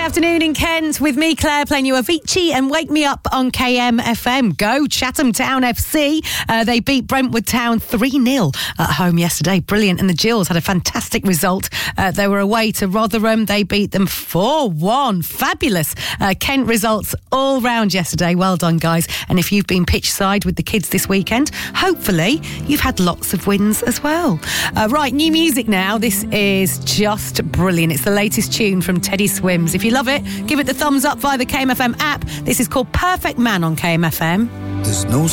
Afternoon in Kent with me, Claire, playing you Avicii and Wake Me Up on KMFM. Go Chatham Town FC. They beat Brentwood Town 3-0 at home yesterday. Brilliant. And the Gills had a fantastic result. They were away to Rotherham. They beat them 4-1. Fabulous. Kent results all round yesterday. Well done, guys. And if you've been pitch side with the kids this weekend, hopefully you've had lots of wins as well. Right, new music now. This is just brilliant. It's the latest tune from Teddy Swims. If you love it, give it the thumbs up via the KMFM app. This is called Perfect Man on KMFM. There's no